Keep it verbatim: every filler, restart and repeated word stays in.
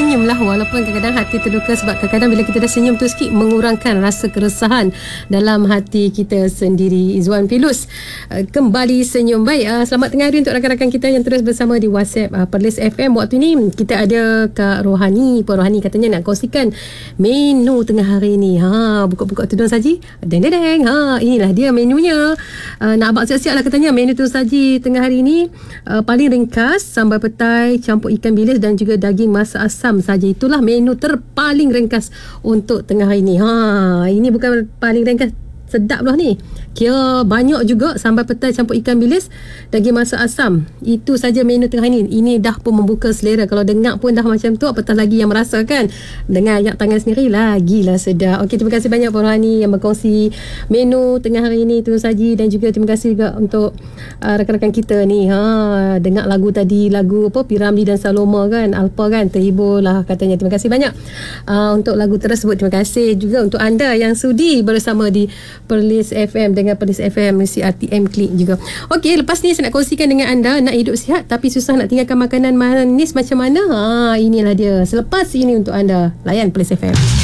senyum lah, walaupun kadang-kadang hati terluka, sebab kadang-kadang bila kita dah senyum tu sikit mengurangkan rasa keresahan dalam hati kita sendiri. Izwan Pilus uh, kembali senyum. Baik, uh, selamat tengah hari untuk rakan-rakan kita yang terus bersama di WhatsApp uh, Perlis F M. Waktu ni kita ada Kak Rohani. Puan Rohani katanya nak kongsikan menu tengah hari ni. Ha, buka-buka tudung saji. Deng-deng. Ha, inilah dia menunya. Uh, nak abang siap-siap lah katanya menu tudung saji tengah hari ni. Uh, paling ringkas, sambal petai campur ikan bilis dan juga daging masak asam saja. Itulah menu terpaling ringkas untuk tengah hari ni. Ha, ini bukan paling ringkas, sedap lah ni. Kira banyak juga, sambal petai campur ikan bilis, daging masak asam. Itu saja menu tengah ni. Ini dah pun membuka selera. Kalau dengar pun dah macam tu, apatah lagi yang merasakan. Dengan ayak tangan sendiri, lagilah sedap. Okey, terima kasih banyak Puan Rohani yang berkongsi menu tengah hari ni tu saji. Dan juga terima kasih juga untuk uh, rakan-rakan kita ni. Ha, dengar lagu tadi, lagu apa, Piramli dan Saloma kan, Alpa kan, terhibur lah katanya. Terima kasih banyak uh, untuk lagu tersebut. Terima kasih juga untuk anda yang sudi bersama di Perlis F M dengan Perlis F M C R T M Klik juga. Okey, lepas ni saya nak kongsikan dengan anda, nak hidup sihat tapi susah nak tinggalkan makanan manis macam mana? Ha, inilah dia. Selepas ini untuk anda. Layan Perlis F M.